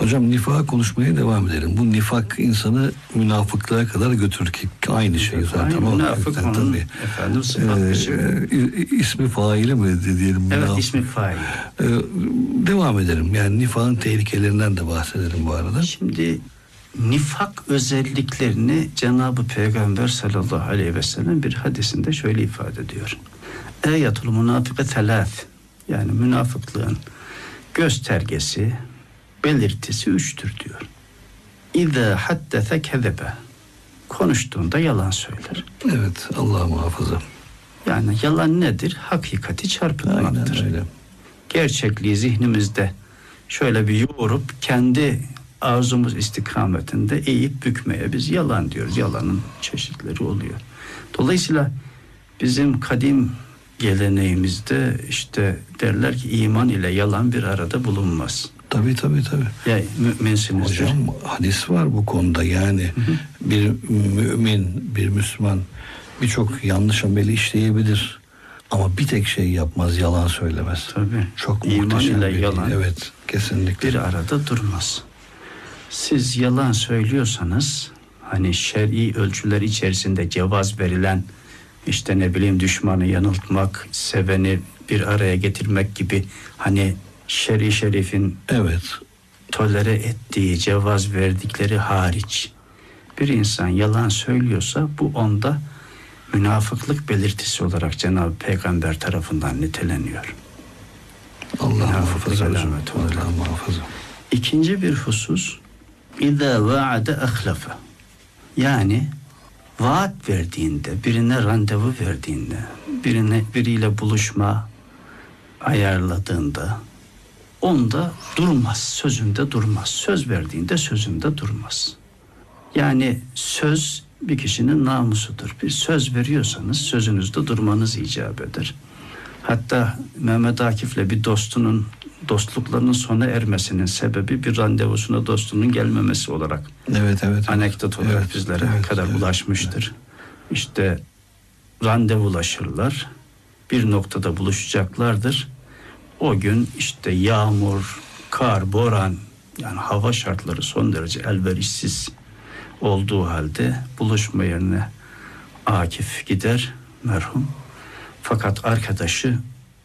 Hocam nifak konuşmaya devam edelim. Bu nifak insanı münafıklığa kadar götürür ki aynı şey zaten. Münafık onun efendim sıfat biçimi. İsmi faili mi diyelim? Evet, münafık. ismi faili. Devam edelim. Yani nifakın tehlikelerinden de bahsedelim bu arada. Şimdi nifak özelliklerini Cenab-ı Peygamber sallallahu aleyhi ve sellem bir hadisinde şöyle ifade ediyor. Eyatul münafıkı telâth. Yani münafıklığın göstergesi, belirtisi 3'tür diyor. İzâ haddese kezebe. Konuştuğunda yalan söyler. Evet, Allah muhafaza. Yani yalan nedir? Hakikati çarpıtmaktır. Aynen öyle. Gerçekliği zihnimizde şöyle bir yoğurup kendi arzumuz istikametinde eğip bükmeye biz yalan diyoruz. Yalanın çeşitleri oluyor. Dolayısıyla bizim kadim geleneğimizde işte derler ki iman ile yalan bir arada bulunmaz. Tabii. Ya müminsinizdir. Hocam hadis var bu konuda yani bir mümin, bir Müslüman birçok yanlış ameli işleyebilir ama bir tek şey yapmaz, yalan söylemez. Tabii. Çok İman muhteşem ile bir yalan evet, kesinlikle. bir arada durmaz. Siz yalan söylüyorsanız hani şer'i ölçüler içerisinde cevaz verilen işte ne bileyim düşmanı yanıltmak, seveni bir araya getirmek gibi hani şer'i şerifin Evet. tolere ettiği, cevaz verdikleri hariç bir insan yalan söylüyorsa bu onda münafıklık belirtisi olarak Cenab-ı Peygamber tarafından niteleniyor. Allah Münafıklık muhafaza hocam. alameti olarak. Allah muhafaza. İkinci bir husus İzâ vaade ahlafe. Yani vaat verdiğinde, birine randevu verdiğinde, biriyle buluşma ayarladığında onda durmaz, sözünde durmaz. Söz verdiğinde sözünde durmaz. Yani söz bir kişinin namusudur. Bir söz veriyorsanız sözünüzde durmanız icap eder. Hatta Mehmet Akif'le bir dostunun dostluklarının sona ermesinin sebebi bir randevusuna dostunun gelmemesi olarak Evet. anekdot olarak Evet, bizlere evet, kadar evet, ulaşmıştır. İşte randevulaşırlar. Bir noktada buluşacaklardır. O gün işte yağmur, kar, boran yani hava şartları son derece elverişsiz olduğu halde buluşma yerine Akif gider merhum. Fakat arkadaşı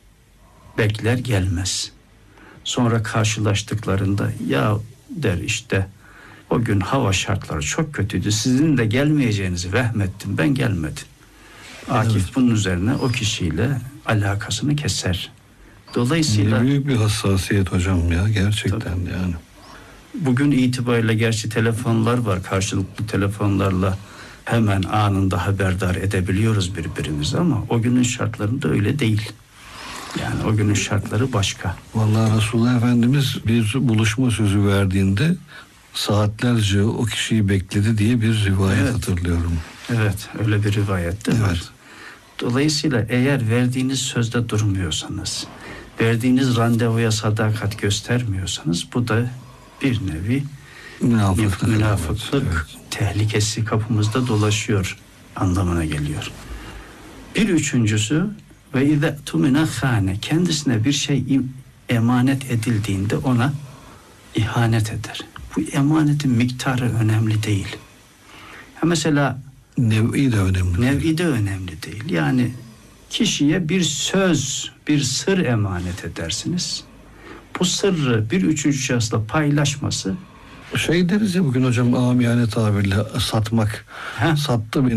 bekler gelmez. Sonra karşılaştıklarında ya der işte o gün hava şartları çok kötüydü. Sizin de gelmeyeceğinizi vehmettim. Ben gelmedim. Akif Evet. bunun üzerine o kişiyle alakasını keser. Dolayısıyla büyük bir hassasiyet hocam ya gerçekten Tabii. yani. bugün itibariyle gerçi telefonlar var. Karşılıklı telefonlarla hemen anında haberdar edebiliyoruz birbirimizi ama o günün şartlarında öyle değil. Yani o günün şartları başka. Vallahi Resulullah Efendimiz bir buluşma sözü verdiğinde saatlerce o kişiyi bekledi diye bir rivayet Evet. hatırlıyorum. Evet, öyle bir rivayette Evet. var. Dolayısıyla eğer verdiğiniz sözde durmuyorsanız, verdiğiniz randevuya sadakat göstermiyorsanız bu da bir nevi münafıklık Evet. tehlikesi kapımızda dolaşıyor anlamına geliyor. Bir üçüncüsü ve izâ tumina khâne, kendisine bir şey emanet edildiğinde ona ihanet eder. Bu emanetin miktarı önemli değil. Mesela Nev'i de önemli. nev'i de önemli değil. Yani kişiye bir söz, bir sır emanet edersiniz. Bu sırrı bir üçüncü şahısla paylaşması Şey deriz ya bugün hocam amiyane tabirle satmak. Heh. Sattı beni.